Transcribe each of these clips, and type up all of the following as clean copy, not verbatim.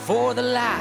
for the light.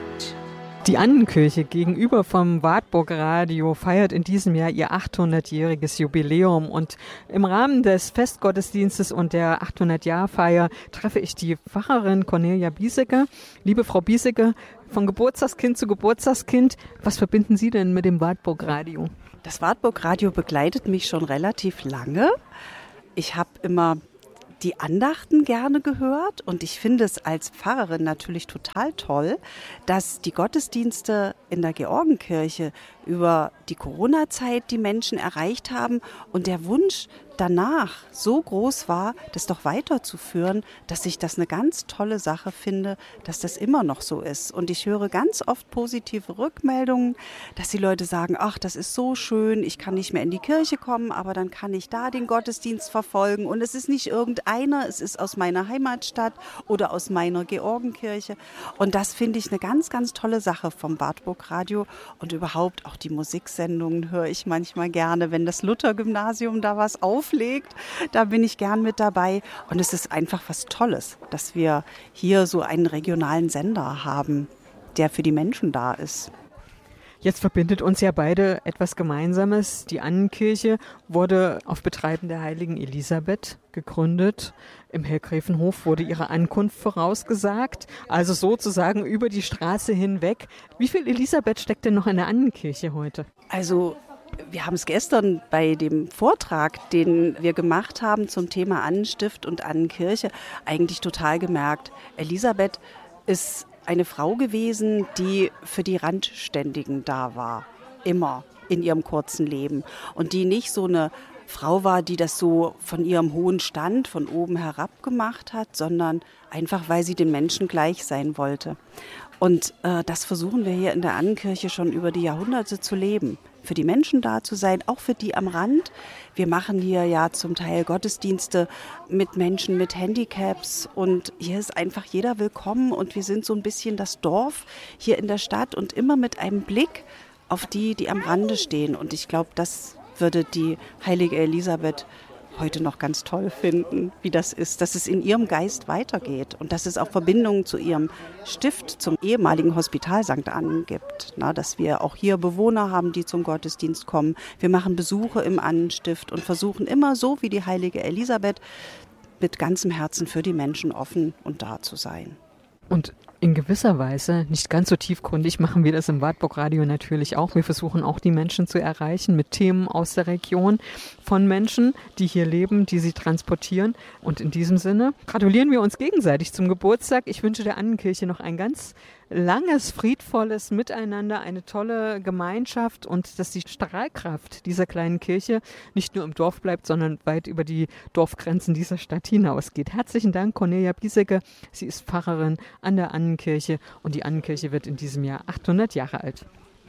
Die Annenkirche gegenüber vom Wartburg Radio feiert in diesem Jahr ihr 800-jähriges Jubiläum. Und im Rahmen des Festgottesdienstes und der 800-Jahr-Feier treffe ich die Pfarrerin Cornelia Biesecke. Liebe Frau Biesecke, von Geburtstagskind zu Geburtstagskind, was verbinden Sie denn mit dem Wartburg Radio? Das Wartburg Radio begleitet mich schon relativ lange. Ich habe immer die Andachten gerne gehört und ich finde es als Pfarrerin natürlich total toll, dass die Gottesdienste in der Georgenkirche über die Corona-Zeit die Menschen erreicht haben und der Wunsch danach so groß war, das doch weiterzuführen, dass ich das eine ganz tolle Sache finde, dass das immer noch so ist. Und ich höre ganz oft positive Rückmeldungen, dass die Leute sagen, ach, das ist so schön, ich kann nicht mehr in die Kirche kommen, aber dann kann ich da den Gottesdienst verfolgen. Und es ist nicht irgendeiner, es ist aus meiner Heimatstadt oder aus meiner Georgenkirche. Und das finde ich eine ganz, ganz tolle Sache vom Wartburg Radio. Und überhaupt auch die Musiksendungen höre ich manchmal gerne, wenn das Luther-Gymnasium da was auflegt, da bin ich gern mit dabei. Und es ist einfach was Tolles, dass wir hier so einen regionalen Sender haben, der für die Menschen da ist. Jetzt verbindet uns ja beide etwas Gemeinsames. Die Annenkirche wurde auf Betreiben der heiligen Elisabeth gegründet. Im Hellgräfenhof wurde ihre Ankunft vorausgesagt, also sozusagen über die Straße hinweg. Wie viel Elisabeth steckt denn noch in der Annenkirche heute? Also wir haben es gestern bei dem Vortrag, den wir gemacht haben zum Thema Annenstift und Annenkirche, eigentlich total gemerkt. Elisabeth ist eine Frau gewesen, die für die Randständigen da war, immer in ihrem kurzen Leben. Und die nicht so eine Frau war, die das so von ihrem hohen Stand von oben herab gemacht hat, sondern einfach, weil sie den Menschen gleich sein wollte. Und das versuchen wir hier in der Annenkirche schon über die Jahrhunderte zu leben. Für die Menschen da zu sein, auch für die am Rand. Wir machen hier ja zum Teil Gottesdienste mit Menschen mit Handicaps und hier ist einfach jeder willkommen und wir sind so ein bisschen das Dorf hier in der Stadt und immer mit einem Blick auf die, die am Rande stehen. Und ich glaube, das würde die heilige Elisabeth heute noch ganz toll finden, wie das ist, dass es in ihrem Geist weitergeht und dass es auch Verbindungen zu ihrem Stift, zum ehemaligen Hospital St. Annen gibt. Na, dass wir auch hier Bewohner haben, die zum Gottesdienst kommen. Wir machen Besuche im Annenstift und versuchen immer so wie die heilige Elisabeth mit ganzem Herzen für die Menschen offen und da zu sein. Und in gewisser Weise, nicht ganz so tiefgründig, machen wir das im Wartburg Radio natürlich auch. Wir versuchen auch die Menschen zu erreichen mit Themen aus der Region von Menschen, die hier leben, die sie transportieren. Und in diesem Sinne gratulieren wir uns gegenseitig zum Geburtstag. Ich wünsche der Annenkirche noch ein ganz langes, friedvolles Miteinander, eine tolle Gemeinschaft und dass die Strahlkraft dieser kleinen Kirche nicht nur im Dorf bleibt, sondern weit über die Dorfgrenzen dieser Stadt hinausgeht. Herzlichen Dank, Cornelia Biesecke. Sie ist Pfarrerin an der Annenkirche und die Annenkirche wird in diesem Jahr 800 Jahre alt.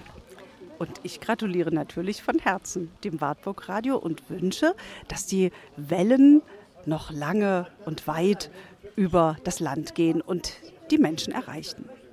Und ich gratuliere natürlich von Herzen dem Wartburg Radio und wünsche, dass die Wellen noch lange und weit über das Land gehen und die Menschen erreichen.